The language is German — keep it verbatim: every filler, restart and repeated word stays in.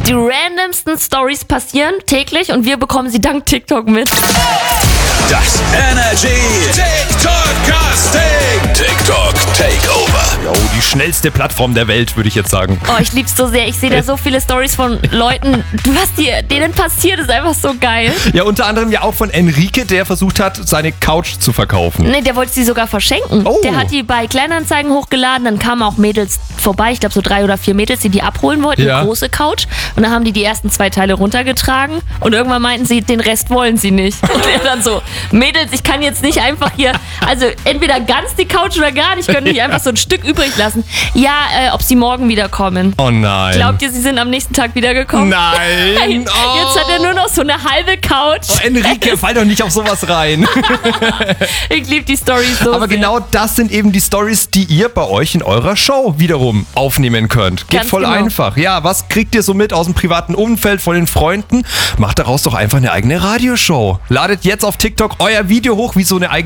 Die randomsten Stories passieren täglich und wir bekommen sie dank TikTok mit. Das Energy TikTok Casting. TikTok Takeover. Oh, die schnellste Plattform der Welt, würde ich jetzt sagen. Oh, ich lieb's so sehr. Ich sehe da so viele Stories von Leuten, was dir, denen passiert, ist einfach so geil. Ja, unter anderem ja auch von Enrique, der versucht hat, seine Couch zu verkaufen. Nee, der wollte sie sogar verschenken. Oh. Der hat die bei Kleinanzeigen hochgeladen, dann kamen auch Mädels vorbei, ich glaube so drei oder vier Mädels, die die abholen wollten, Ja. eine große Couch. Und dann haben die die ersten zwei Teile runtergetragen und irgendwann meinten sie, den Rest wollen sie nicht. Und er dann so, Mädels, ich kann jetzt nicht einfach hier, also entweder ganz die Couch oder gar nicht, können nicht einfach so ein Stück übrig lassen. Ja, äh, ob sie morgen wiederkommen. Oh nein. Glaubt ihr, sie sind am nächsten Tag wiedergekommen? Nein. Oh. Jetzt hat er nur noch so eine halbe Couch. Oh, Enrique, fall doch nicht auf sowas rein. Ich liebe die Story so Aber sehr. genau das sind eben die Stories, die ihr bei euch in eurer Show wiederum aufnehmen könnt. Geht Ganz voll genau. einfach. Ja, was kriegt ihr so mit aus dem privaten Umfeld, von den Freunden? Macht daraus doch einfach eine eigene Radioshow. Ladet jetzt auf TikTok euer Video hoch, wie so eine eigene